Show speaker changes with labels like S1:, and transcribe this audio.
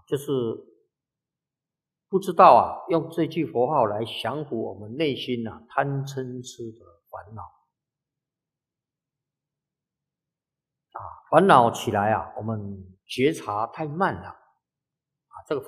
S1: 就是不知道啊，用这句佛号来降服我们内心贪嗔痴的烦恼烦恼起来我们觉察太慢了